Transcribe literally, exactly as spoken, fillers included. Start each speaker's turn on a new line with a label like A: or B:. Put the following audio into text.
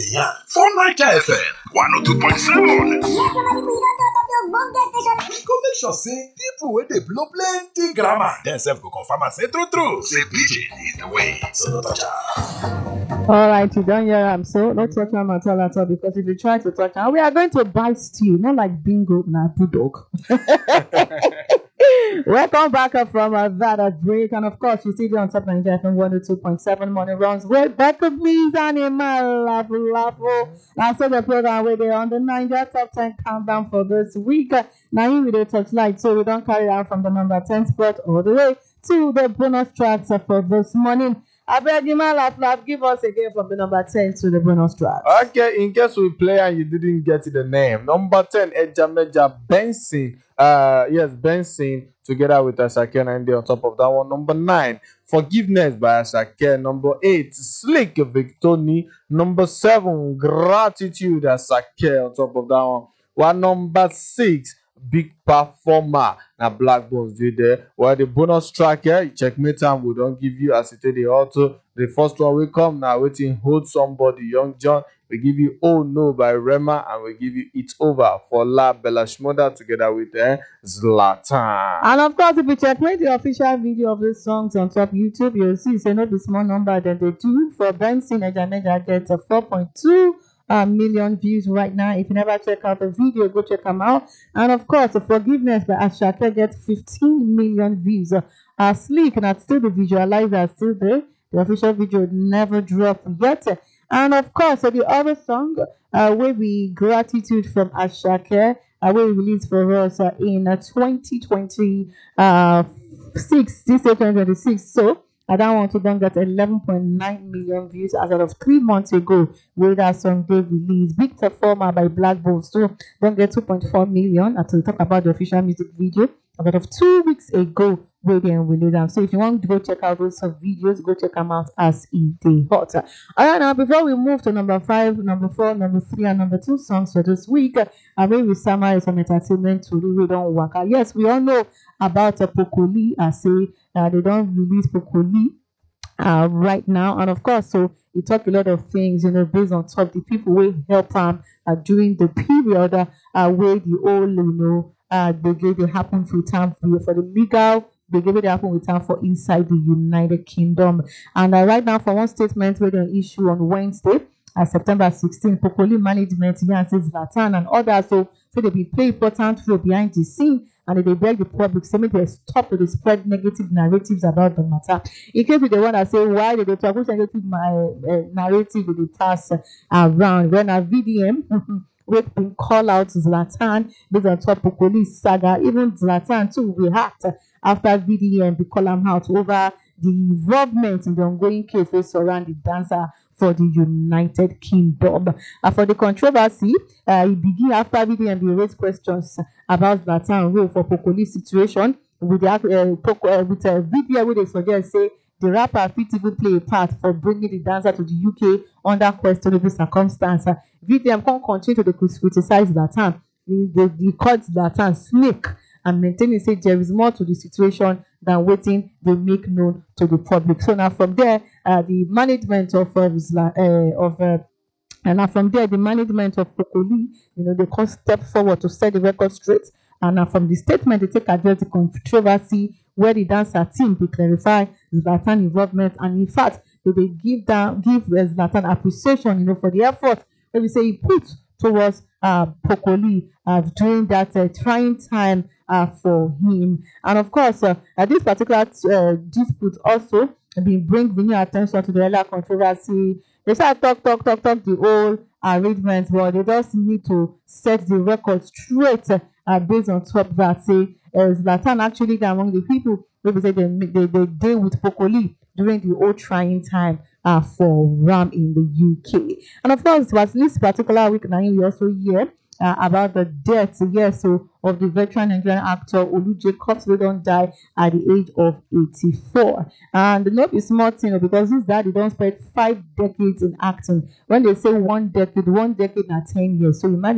A: yarn for Naija F M one oh two point seven.
B: Yes, somebody we don talk of the ogbonge station.
A: We go make sure say people wey dey blow plenty grammar dem sef go confirm am say true true say pidgin is the way, so no touch am.
C: All right, you don't hear am, so no touch am at all at all, because if you try to touch am, we are going to bite you, not like bingo na bulldog. Welcome back up from uh, that uh, break, and of course you see there on top Naija F M one oh two point seven morning runs with Becca Bees and Emma Laugh Laugh. That's the program where they on the Naija top ten countdown for this week. Uh, now you will touch light, so we don't carry out from the number ten spot all the way to the bonus tracks uh, for this morning. I beg you, man, laugh, laugh, give us again from the number ten to the bonus track.
D: Okay, in case we play and you didn't get the name, number ten, Ejameja Benson. Uh, yes, Benson together with Asake and on top of that one. Number nine, Forgiveness by Asake. Number eight, Slick Victoni. Number seven, Gratitude Asake on top of that one. One number six, Big Performer. Now Black Bones did there. Well, the bonus track here, you checkmate time we don't give you as it did the auto. The first one we come now waiting hold somebody, Young John. We give you Oh No by Rema, and we give you It's Over for La Bella Shmoda together with uh, Zlatan.
C: And of course, if you check the official video of these songs on top YouTube, you'll see it's not the small number that they do. For Benson, Ejameja gets a four point two uh, million views right now. If you never check out the video, go check them out. And of course, Forgiveness by Asake gets fifteen million views. Uh, Sleek, and that's still the visualizer, still there. The official video never dropped yet. And of course, uh, the other song, uh, will be Gratitude from Asake, uh, will released for us uh, in uh, twenty twenty-six, this year twenty twenty-six. So, I don't want to don't get eleven point nine million views as of three months ago, where that song they released. Big Performer by Black Bones, so don't get two point four million until we talk about the official music video. As of two weeks ago, where they released them. So if you want to go check out those videos, go check them out as it is hot. All right, now before we move to number five, number four, number three, and number two songs for this week, I mean, we summarize some entertainment to really don't work out. Yes, we all know about uh, Pokoli. I say uh, they don't release Pokoli uh, right now, and of course, so we talk a lot of things, you know, based on top the people will help them uh, during the period uh, uh, where the old, you know, uh, they gave it happen for time for, for the legal. They gave it happen with time for inside the United Kingdom. And uh, right now, for one statement where they issue on Wednesday, uh, September sixteenth, Pokoli management, Yansis Zlatan and others, so, so they be play important role behind the scene, and they beg the public, so maybe they stop to spread negative narratives about the matter. In case they want to say why did they talk which negative uh, uh, narrative did they pass uh, around when a V D M we've been call out Zlatan based on top Pokoli saga, even Zlatan too react after V D M be call him out over the involvement in the ongoing case wey surround the dancer for the United Kingdom. Uh, for the controversy, uh, it began after V D M be raised questions about Zlatan role for Pokoli situation with the uh, Poco, uh, with uh, V D M where they suggest say the rapper fit even play a part for bringing the dancer to the U K under questionable circumstances. V D M can't continue to criticize Zlatan. The, the court Zlatan snake and maintaining say there is more to the situation than waiting they make known to the public. So now from there, uh, the management of uh, uh, of uh, and now from there the management of Pokoli, you know, they can step forward to set the record straight. And now from the statement, they take address the controversy where the dancer team to clarify Zlatan involvement, and in fact, they, they give down give Zlatan appreciation, you know, for the effort that we say he put towards uh, Pokoli uh, during that uh, trying time uh, for him. And of course, uh, uh, this particular uh, dispute also been bring new attention to the earlier controversy. They start talk, talk, talk, talk the whole arrangement, but they just need to set the record straight uh, based on top that say uh, Zlatan actually among the people who say they they they deal with Pokoli during the old trying time uh, for Ram in the U K. And of course, was this particular week now we also hear uh, about the death, yes, so of the veteran Nigerian actor Olu Jacobs, who don't die at the age of eighty-four. And not a small thing, because this daddy don't spend five decades in acting. When they say one decade, one decade na ten years. So imagine